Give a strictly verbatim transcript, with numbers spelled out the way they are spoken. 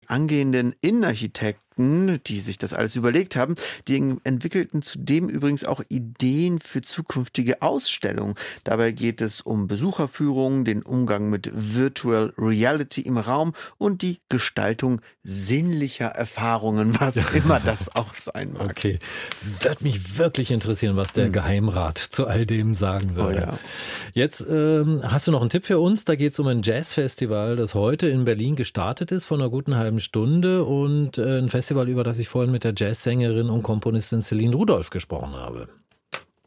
angehenden Innenarchitekten, die sich das alles überlegt haben, die entwickelten zudem übrigens auch Ideen für zukünftige Ausstellungen. Dabei geht es um Besucherführungen, den Umgang mit Virtual Reality im Raum und die Gestaltung sinnlicher Erfahrungen, was immer das auch sein mag. Okay, wird mich wirklich interessieren, was der Geheimrat zu all dem sagen würde. Oh ja. Jetzt ähm, hast du noch einen Tipp für uns. Da geht es um ein Jazzfestival, das heute in Berlin gestartet ist, vor einer guten halben Stunde. Und äh, ein Festival, über das ich vorhin mit der Jazzsängerin und Komponistin Céline Rudolph gesprochen habe.